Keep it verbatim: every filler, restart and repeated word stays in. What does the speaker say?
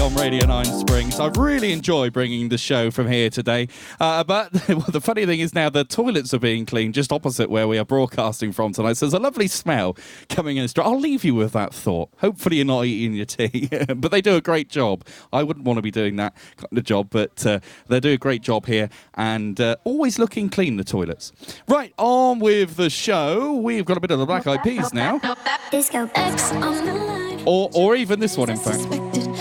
on Radio nine Springs. I really enjoy bringing the show from here today. Uh, but well, the funny thing is now the toilets are being cleaned just opposite where we are broadcasting from tonight. So there's a lovely smell coming in. I'll leave you with that thought. Hopefully you're not eating your tea. But they do a great job. I wouldn't want to be doing that kind of job, but uh, they do a great job here and uh, always looking clean, the toilets. Right, on with the show. We've got a bit of the Black Eyed Peas now. Disco X on the line. Or, or even this one, in fact.